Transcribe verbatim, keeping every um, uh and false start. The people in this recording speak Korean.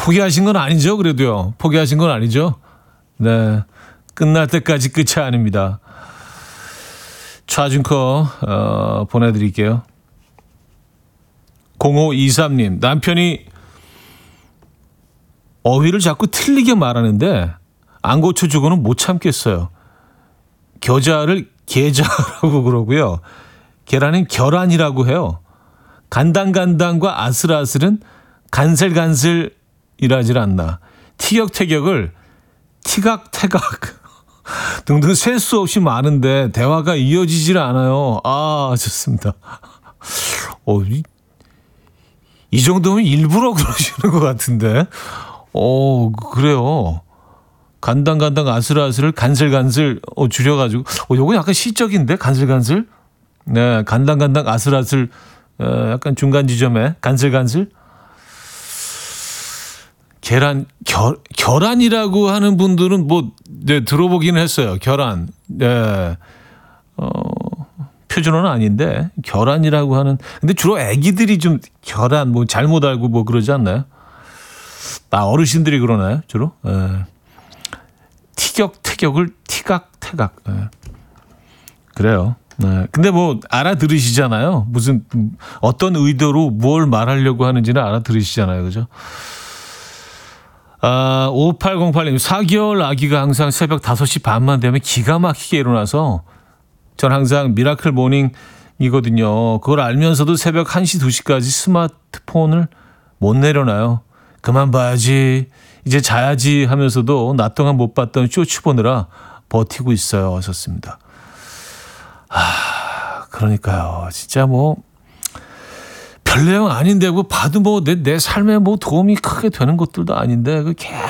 포기하신 건 아니죠? 그래도요. 포기하신 건 아니죠? 네. 끝날 때까지 끝이 아닙니다. 차준커 어, 보내드릴게요. 공오이삼 님. 남편이 어휘를 자꾸 틀리게 말하는데 안 고쳐주고는 못 참겠어요. 겨자를 계자라고 그러고요. 계란은 결란이라고 해요. 간당간당과 아슬아슬은 간슬간슬이라질 않나. 티격태격을 티각태각 등등 셀 수 없이 많은데 대화가 이어지질 않아요. 아, 좋습니다. 어, 이, 이 정도면 일부러 그러시는 것 같은데. 어, 그래요. 간당간당 아슬아슬을 간슬간슬 어, 줄여가지고. 어, 요거 약간 시적인데? 간슬간슬? 네, 간당간당 아슬아슬 어, 약간 중간 지점에 간슬간슬. 계란, 결, 결란이라고 하는 분들은 뭐, 네, 들어보기는 했어요. 결란. 네. 어, 표준어는 아닌데, 결란이라고 하는. 근데 주로 애기들이 좀 결란, 뭐, 잘못 알고 뭐 그러지 않나요? 아, 어르신들이 그러나요? 주로? 네. 티격태격을 티각태각. 네. 그래요. 네. 근데 뭐, 알아들으시잖아요. 무슨, 어떤 의도로 뭘 말하려고 하는지는 알아들으시잖아요. 그죠? 아, 오팔공팔 님, 사 개월 아기가 항상 새벽 다섯 시 반만 되면 기가 막히게 일어나서 전 항상 미라클 모닝이거든요. 그걸 알면서도 새벽 한 시, 두 시까지 스마트폰을 못 내려놔요. 그만 봐야지, 이제 자야지 하면서도 낮 동안 못 봤던 쇼츠 보느라 버티고 있어요. 하셨습니다. 아, 그러니까요. 진짜 뭐 별 내용 아닌데 뭐 봐도 뭐 내 내 삶에 뭐 도움이 크게 되는 것들도 아닌데 그